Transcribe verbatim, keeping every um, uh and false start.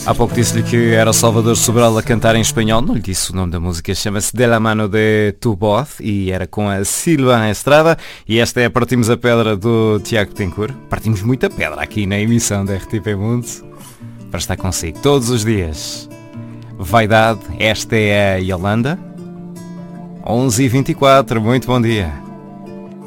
Há pouco disse-lhe que era o Salvador Sobral a cantar em espanhol, não lhe disse o nome da música, chama-se De la mano de tu voz e era com a Silva Estrada e esta é Partimos a Pedra do Tiago Betancourt. Partimos muita pedra aqui na emissão da R T P Mundo para estar consigo todos os dias. Vaidade, esta é a Yolanda. onze e vinte e quatro, muito bom dia.